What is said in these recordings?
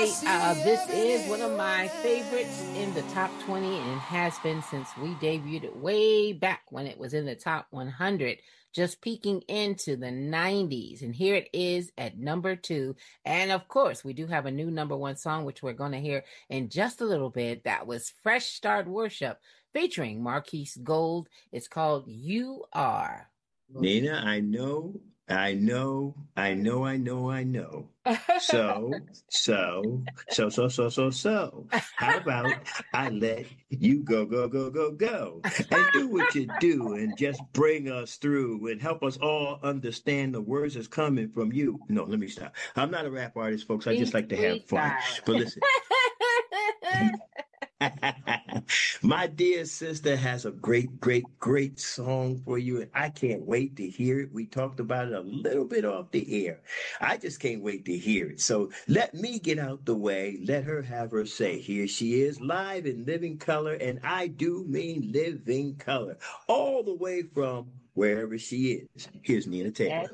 right. This is one of my favorites in the top 20 and has been since we debuted it way back when it was in the top 100, just peeking into the 90s. And here it is at number 2. And of course, we do have a new number 1 song, which we're going to hear in just a little bit. That was Fresh Start Worship featuring Marquise Gold. It's called You Are. Nina, I know. So. How about I let you go, and do what you do and just bring us through and help us all understand the words that's coming from you. No, let me stop. I'm not a rap artist, folks. I just like to have fun. But listen. My dear sister has a great song for you, and I can't wait to hear it. We talked about it a little bit off the air. I just can't wait to hear it. So let me get out the way. Let her have her say. Here she is, live in living color, and I do mean living color, all the way from wherever she is. Here's Nina Taylor.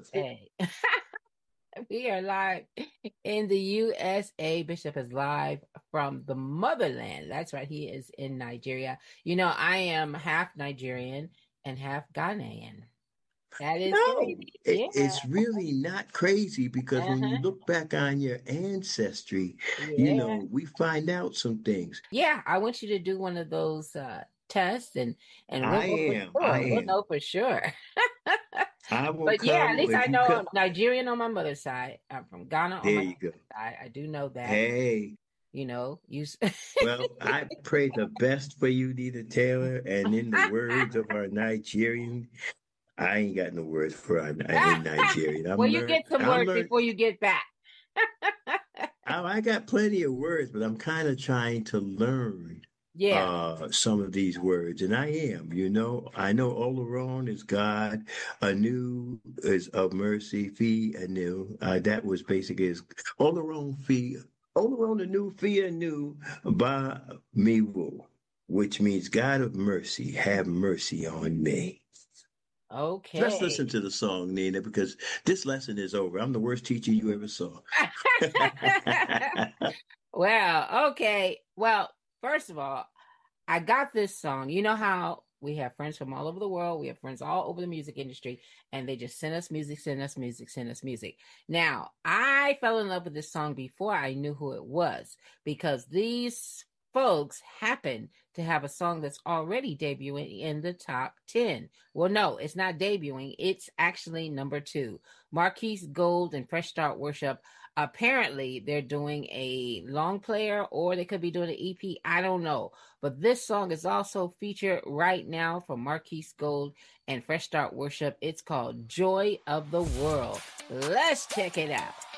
We are live in the USA. Bishop is live from the motherland. That's right. He is in Nigeria. You know, I am half Nigerian and half Ghanaian. That is crazy. It's really not crazy because when you look back on your ancestry, we find out some things. Yeah, I want you to do one of those tests and we'll know for sure. But yeah, at least I know I'm Nigerian on my mother's side. I'm from Ghana on my mother's side. I do know that. Hey. Well, I pray the best for you, Nina Taylor. And in the words of our Nigerian, I ain't got no words for in Nigerian. You get some words before you get back. I got plenty of words, but I'm kind of trying to learn some of these words, and I am. I know Olaron is God, Anu is of mercy, Fi Anu. That was basically his Olaron Anu, Fi Anu, Ba Miwu, which means God of mercy, have mercy on me. Okay. Let's listen to the song, Nina, because this lesson is over. I'm the worst teacher you ever saw. Well, okay. Well, first of all, I got this song. You know how we have friends from all over the world. We have friends all over the music industry, and they just send us music. Now, I fell in love with this song before I knew who it was because these folks happen to have a song that's already debuting in the top 10. Well, no, it's not debuting. It's actually number 2. Marquise Gold and Fresh Start Worship. Apparently, they're doing a long player or they could be doing an EP. I don't know. But this song is also featured right now from Marquise Gold and Fresh Start Worship. It's called Joy of the World. Let's check it out.